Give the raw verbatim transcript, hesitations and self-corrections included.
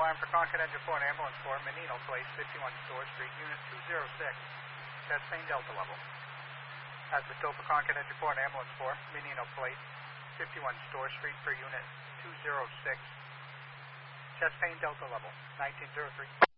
alarm for Concord Engine four and Ambulance four, Menino Place, fifty-one Store Street, Unit two zero six, chest pain delta level. As the tow for Concord Engine four and Ambulance four, Menino Place, fifty-one Store Street for Unit two zero six, chest pain delta level, nineteen oh three.